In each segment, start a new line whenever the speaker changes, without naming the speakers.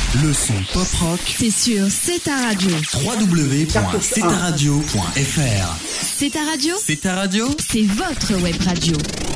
Le son pop-rock,
c'est sur C'est ta radio.
www.cetaradio.fr.
C'est ta radio,
C'est ta radio,
c'est votre web radio.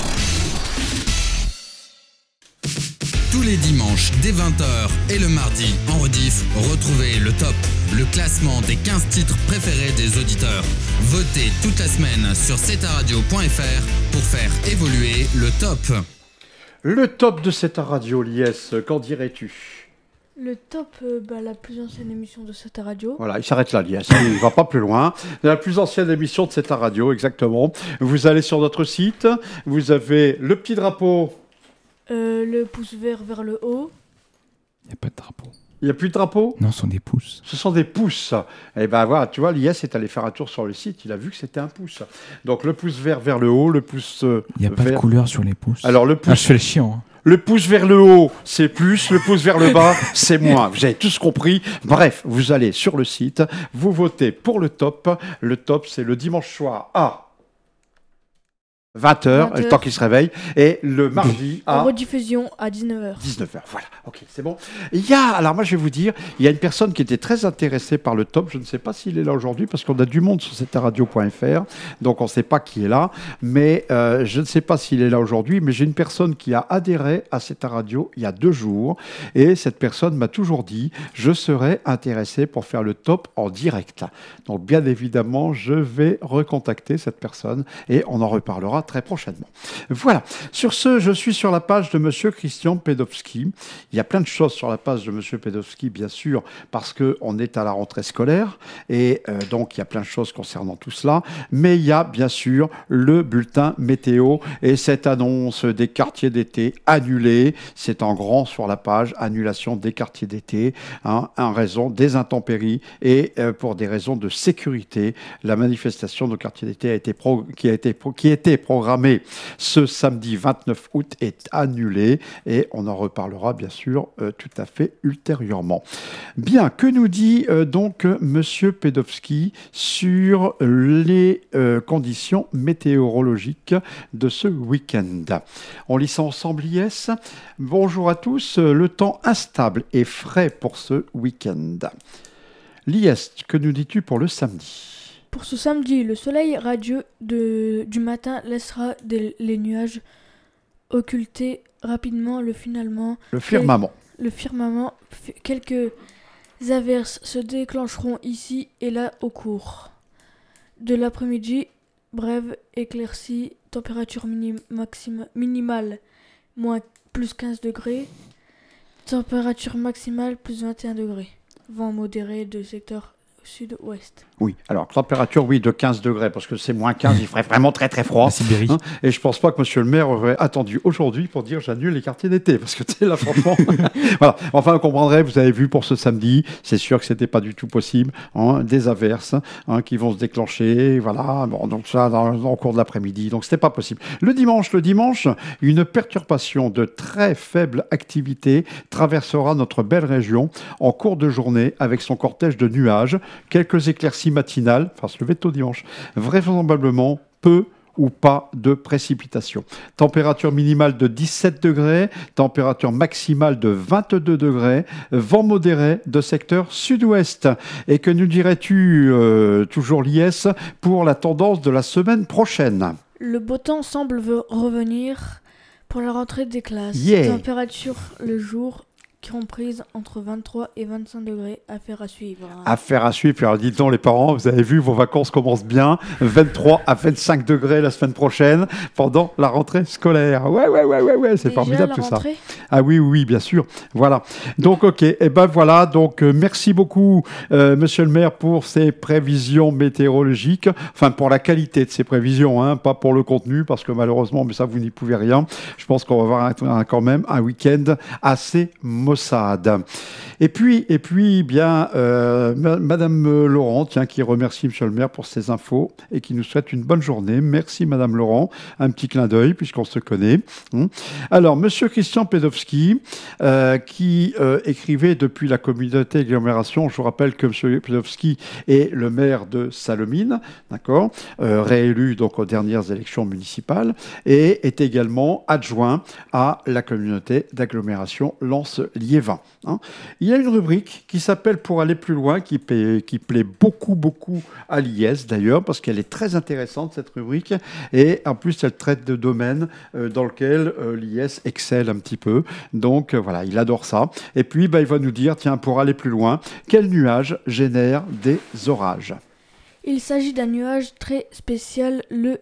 tous les dimanches dès 20h et le mardi en rediff, retrouvez le top, le classement des 15 titres préférés des auditeurs. Votez toute la semaine sur cetaradio.fr pour faire évoluer le top.
Le top de cette radio, Lies, qu'en dirais-tu ?
Le top, la plus ancienne émission de cette radio.
Voilà, il s'arrête là, Lies, il ne va pas plus loin. La plus ancienne émission de cette radio, exactement. Vous allez sur notre site, vous avez le petit drapeau.
Le pouce vert vers le haut.
Il n'y a pas de drapeau.
Il n'y a plus de drapeau ?
Non, ce sont des pouces.
Ce sont des pouces. Et ben voilà, tu vois, Lies est allé faire un tour sur le site, il a vu que c'était un pouce. Donc le pouce vert vers le haut, le pouce
Il n'y a pas de couleur sur les pouces.
Alors le pouce...
je fais le chiant.
Le pouce vers le haut, c'est plus. Le pouce vers le bas, c'est moins. Vous avez tous compris. Bref, vous allez sur le site, vous votez pour le top. Le top, c'est le dimanche soir à 20h, le temps qu'il se réveille, et le mardi
En
à
rediffusion à 19h.
19h. Voilà, ok, c'est bon. Alors moi je vais vous dire, il y a une personne qui était très intéressée par le top, je ne sais pas s'il est là aujourd'hui, parce qu'on a du monde sur cetaradio.fr, donc on ne sait pas qui est là, mais je ne sais pas s'il est là aujourd'hui, mais j'ai une personne qui a adhéré à cette radio il y a 2 jours, et cette personne m'a toujours dit, je serais intéressé pour faire le top en direct. Donc bien évidemment, je vais recontacter cette personne, et on en reparlera très prochainement. Voilà. Sur ce, je suis sur la page de Monsieur Christian Pedowski. Il y a plein de choses sur la page de Monsieur Pedowski, bien sûr, parce qu'on est à la rentrée scolaire, et donc il y a plein de choses concernant tout cela. Mais il y a bien sûr le bulletin météo et cette annonce des quartiers d'été annulés. C'est en grand sur la page, annulation des quartiers d'été, en raison des intempéries et pour des raisons de sécurité. La manifestation de quartiers d'été qui était programmée ce samedi 29 août est annulée et on en reparlera bien sûr tout à fait ultérieurement. Bien, que nous dit donc Monsieur Pedowski sur les conditions météorologiques de ce week-end? On lit ça ensemble, Lies. Bonjour à tous, le temps instable et frais pour ce week-end. Lies, que nous dis-tu pour le samedi?
Pour ce samedi, le soleil radieux du matin laissera les nuages occulter rapidement le firmament. Le firmament. Quelques averses se déclencheront ici et là au cours de l'après-midi. Brève éclaircie, température minimale plus 15 degrés, température maximale plus 21 degrés. Vent modéré de secteur sud-ouest.
Oui, alors température, oui, de 15 degrés, parce que c'est moins 15, il ferait vraiment très très froid.
La Sibérie.
Et je pense pas que monsieur le maire aurait attendu aujourd'hui pour dire j'annule les quartiers d'été, parce que tu sais, là, franchement, voilà. Enfin, vous comprendrez, vous avez vu pour ce samedi, c'est sûr que c'était pas du tout possible, des averses qui vont se déclencher, voilà, bon, donc ça, au cours de l'après-midi, donc c'était pas possible. Le dimanche, une perturbation de très faible activité traversera notre belle région en cours de journée avec son cortège de nuages. Quelques éclaircies matinales, enfin se lever tôt dimanche, vraisemblablement peu ou pas de précipitations. Température minimale de 17 degrés, température maximale de 22 degrés, vent modéré de secteur sud-ouest. Et que nous dirais-tu, toujours Lies, pour la tendance de la semaine prochaine?
Le beau temps semble revenir pour la rentrée des classes.
Yeah.
Température le jour comprise entre 23 et 25 degrés, affaire à suivre.
Affaire à suivre. Alors dites donc les parents, vous avez vu, vos vacances commencent bien. 23 à 25 degrés la semaine prochaine pendant la rentrée scolaire. Ouais, c'est
déjà
formidable tout
rentrée?
Ça. Ah oui, bien sûr. Voilà. Donc ok, et ben voilà. Donc merci beaucoup, Monsieur le maire, pour ces prévisions météorologiques. Enfin pour la qualité de ces prévisions, pas pour le contenu, parce que malheureusement, mais ça vous n'y pouvez rien. Je pense qu'on va avoir quand même un week-end assez maussade. Et puis bien, Madame Laurent, qui remercie Monsieur le maire pour ces infos et qui nous souhaite une bonne journée. Merci Madame Laurent. Un petit clin d'œil puisqu'on se connaît. Alors, Monsieur Christian Pedowski, qui écrivait depuis la communauté agglomération. Je vous rappelle que Monsieur Pedowski est le maire de Sallaumines, d'accord, réélu donc aux dernières élections municipales, et est également adjoint à la communauté d'agglomération Lens-Liège. Liévin. Hein. Il y a une rubrique qui s'appelle Pour aller plus loin, qui plaît beaucoup à l'IS d'ailleurs, parce qu'elle est très intéressante cette rubrique, et en plus elle traite de domaines dans lesquels l'IS excelle un petit peu. Donc voilà, il adore ça. Et puis il va nous dire, tiens, pour aller plus loin, quel nuage génère des orages?
Il s'agit d'un nuage très spécial, le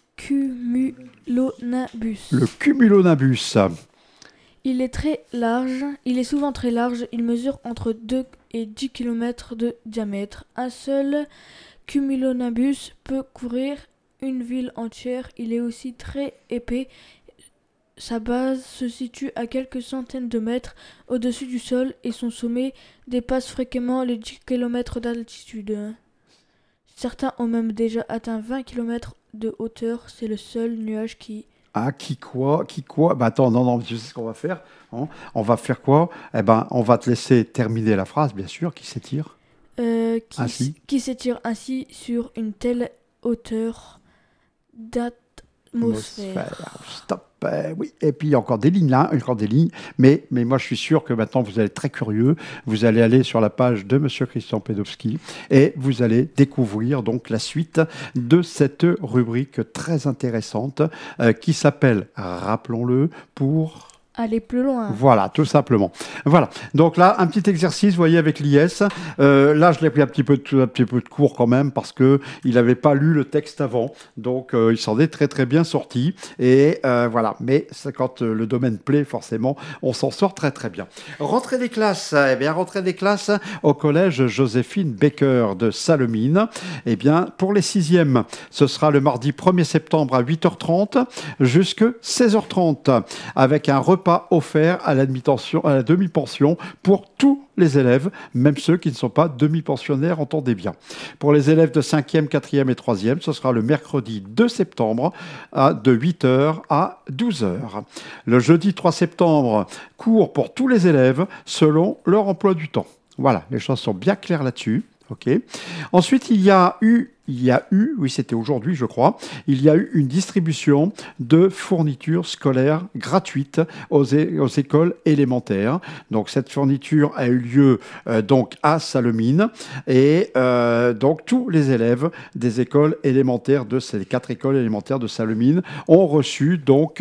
cumulonimbus.
Le cumulonimbus.
Il est souvent très large, il mesure entre 2 et 10 km de diamètre. Un seul cumulonimbus peut couvrir une ville entière, il est aussi très épais. Sa base se situe à quelques centaines de mètres au-dessus du sol et son sommet dépasse fréquemment les 10 km d'altitude. Certains ont même déjà atteint 20 km de hauteur, c'est le seul nuage qui...
Ah, qui quoi? Bah attends, non, je sais ce qu'on va faire. Hein. On va faire quoi? Eh ben, on va te laisser terminer la phrase, bien sûr, qui s'étire.
Qui s'étire ainsi sur une telle hauteur d'atmosphère.
Stop. Oui, et puis il y a encore des lignes là, mais moi je suis sûr que maintenant vous allez être très curieux, vous allez aller sur la page de Monsieur Christian Pedowski et vous allez découvrir donc la suite de cette rubrique très intéressante qui s'appelle, rappelons-le, pour...
aller plus loin.
Voilà, tout simplement. Voilà. Donc là, un petit exercice, vous voyez, avec l'IS. Là, je l'ai pris un petit peu de cours quand même parce que il n'avait pas lu le texte avant. Donc, il s'en est très, très bien sorti. Et voilà. Mais quand le domaine plaît, forcément, on s'en sort très, très bien. Rentrée des classes. Eh bien, rentrée des classes au collège Joséphine Baker de Salemines. Eh bien, pour les 6e, ce sera le mardi 1er septembre à 8h30 jusqu'à 16h30 avec un repas offert à la demi-pension pour tous les élèves, même ceux qui ne sont pas demi-pensionnaires, entendez bien. Pour les élèves de 5e, 4e et 3e, ce sera le mercredi 2 septembre de 8h à 12h. Le jeudi 3 septembre, cours pour tous les élèves selon leur emploi du temps. Voilà, les choses sont bien claires là-dessus. Okay. Ensuite, il y a eu, oui c'était aujourd'hui je crois, il y a eu une distribution de fournitures scolaires gratuites aux écoles élémentaires. Donc cette fourniture a eu lieu donc à Salemines et donc tous les élèves des écoles élémentaires de ces 4 écoles élémentaires de Salemines ont reçu donc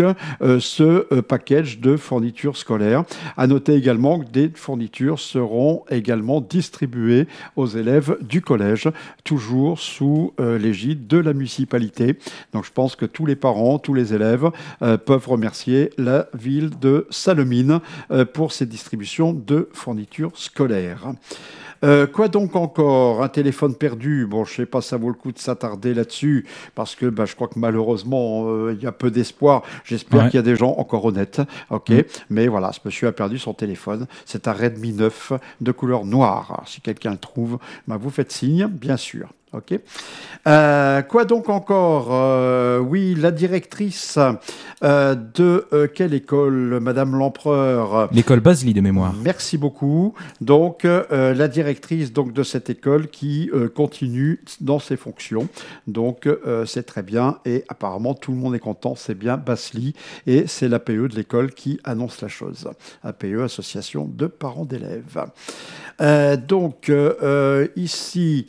ce package de fournitures scolaires. À noter également que des fournitures seront également distribuées aux élèves du collège, toujours sous l'égide de la municipalité. Donc je pense que tous les parents, tous les élèves peuvent remercier la ville de Salemines pour ces distributions de fournitures scolaires. Quoi donc encore? Un téléphone perdu. Bon, je ne sais pas si ça vaut le coup de s'attarder là-dessus, parce que je crois que malheureusement, il y a peu d'espoir. J'espère qu'il y a des gens encore honnêtes. Mais voilà, ce monsieur a perdu son téléphone. C'est un Redmi 9 de couleur noire. Alors, si quelqu'un le trouve, vous faites signe, bien sûr. Okay. Quoi donc encore? Oui, la directrice de quelle école, Madame l'Empereur?
L'école Basely de mémoire.
Merci beaucoup. Donc, la directrice donc, de cette école qui continue dans ses fonctions. Donc, c'est très bien. Et apparemment, tout le monde est content. C'est bien Basely. Et c'est l'APE de l'école qui annonce la chose. APE, Association de parents d'élèves. Donc, ici...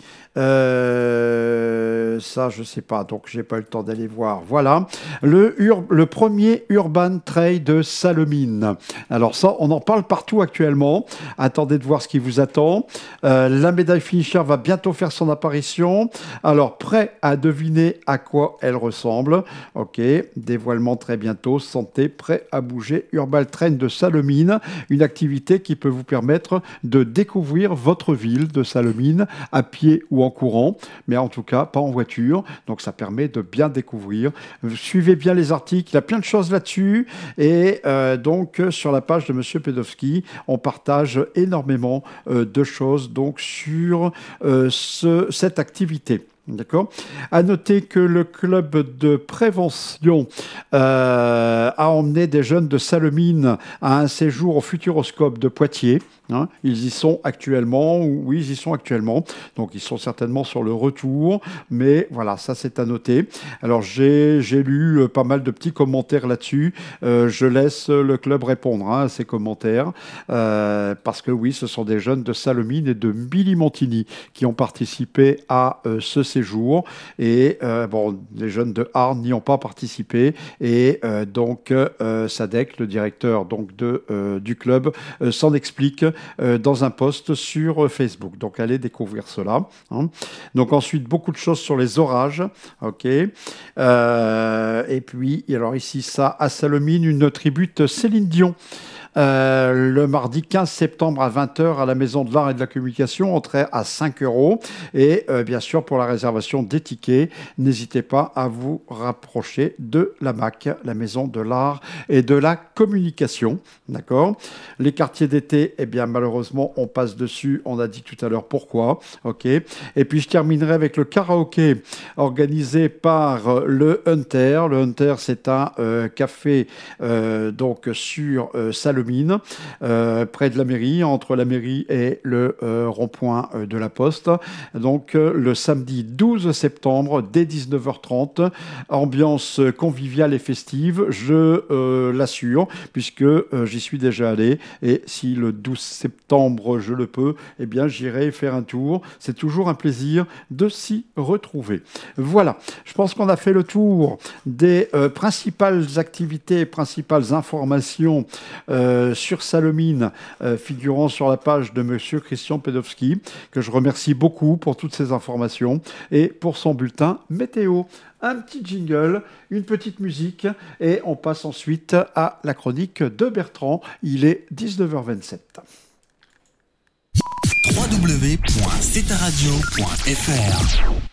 ça, je sais pas, donc j'ai pas eu le temps d'aller voir. Voilà, le premier Urban Trail de Salemines. Alors ça, on en parle partout actuellement. Attendez de voir ce qui vous attend. La médaille finisher va bientôt faire son apparition. Alors, prêt à deviner à quoi elle ressemble. Ok, dévoilement très bientôt. Santé, prêt à bouger. Urban Trail de Salemines, une activité qui peut vous permettre de découvrir votre ville de Salemines à pied ou en courant, mais en tout cas pas en voiture, donc ça permet de bien découvrir. Suivez bien les articles, il y a plein de choses là-dessus, et donc sur la page de Monsieur Pedowski, on partage énormément de choses donc sur cette activité. D'accord. À noter que le club de prévention a emmené des jeunes de Salemine à un séjour au Futuroscope de Poitiers. Hein, ils y sont actuellement, oui, ils y sont actuellement. Donc, ils sont certainement sur le retour. Mais voilà, ça, c'est à noter. Alors, j'ai lu pas mal de petits commentaires là-dessus. Je laisse le club répondre à ces commentaires. Parce que oui, ce sont des jeunes de Salemine et de Milly-Montigny qui ont participé à ce séjour. Et bon, les jeunes de Arles n'y ont pas participé. Et donc, Sadek, le directeur donc, du club, s'en explique dans un post sur Facebook. Donc, allez découvrir cela. Hein. Donc, ensuite, beaucoup de choses sur les orages. OK. Et puis, alors ici, ça, à Salemine, une tribute Céline Dion. Le mardi 15 septembre à 20h à la Maison de l'Art et de la Communication, entrée à 5 €. Et bien sûr, pour la réservation des tickets, n'hésitez pas à vous rapprocher de la MAC, la Maison de l'Art et de la Communication. D'accord ? Les quartiers d'été, eh bien malheureusement, on passe dessus. On a dit tout à l'heure pourquoi. OK. Et puis je terminerai avec le karaoké organisé par le Hunter. Le Hunter, c'est un café donc sur Salemine. Près de la mairie, entre la mairie et le rond-point de la Poste. Donc le samedi 12 septembre, dès 19h30, ambiance conviviale et festive, je l'assure, puisque j'y suis déjà allé, et si le 12 septembre je le peux, eh bien j'irai faire un tour. C'est toujours un plaisir de s'y retrouver. Voilà, je pense qu'on a fait le tour des principales activités, principales informations sur Salemine, figurant sur la page de Monsieur Christian Pedowski, que je remercie beaucoup pour toutes ces informations et pour son bulletin météo. Un petit jingle, une petite musique, et on passe ensuite à la chronique de Bertrand. Il est 19h27.
www.cetaradio.fr